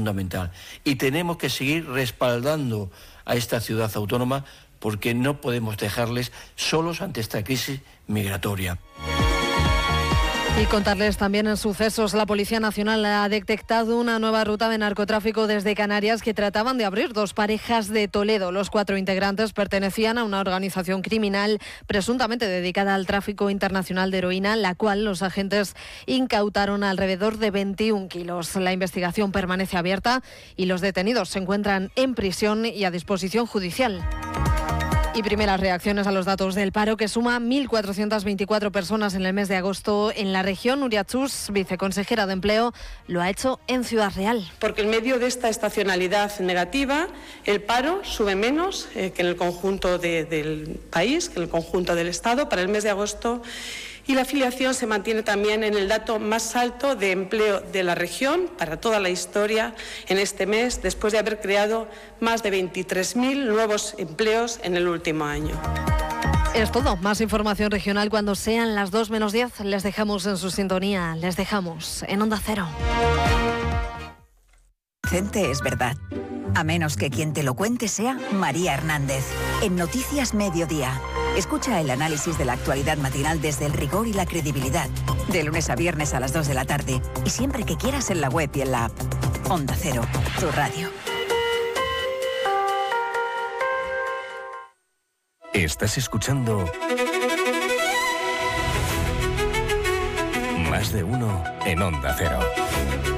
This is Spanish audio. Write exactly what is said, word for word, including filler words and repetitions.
fundamental. Y tenemos que seguir respaldando a esta ciudad autónoma porque no podemos dejarles solos ante esta crisis migratoria. Y contarles también en sucesos, la Policía Nacional ha detectado una nueva ruta de narcotráfico desde Canarias que trataban de abrir dos parejas de Toledo. Los cuatro integrantes pertenecían a una organización criminal presuntamente dedicada al tráfico internacional de heroína, la cual los agentes incautaron alrededor de veintiún kilos. La investigación permanece abierta y los detenidos se encuentran en prisión y a disposición judicial. Y primeras reacciones a los datos del paro, que suma mil cuatrocientas veinticuatro personas en el mes de agosto en la región. Nuria Chus, viceconsejera de Empleo, lo ha hecho en Ciudad Real. Porque en medio de esta estacionalidad negativa, el paro sube menos eh, que en el conjunto de, del país, que en el conjunto del Estado para el mes de agosto. Y la afiliación se mantiene también en el dato más alto de empleo de la región para toda la historia en este mes, después de haber creado más de veintitrés mil nuevos empleos en el último año. Es todo. Más información regional cuando sean las dos menos diez. Les dejamos en su sintonía. Les dejamos en Onda Cero. Cente es verdad. A menos que quien te lo cuente sea María Hernández. En Noticias Mediodía. Escucha el análisis de la actualidad matinal desde el rigor y la credibilidad. De lunes a viernes a las dos de la tarde. Y siempre que quieras en la web y en la app. Onda Cero, tu radio. Estás escuchando Más de Uno en Onda Cero.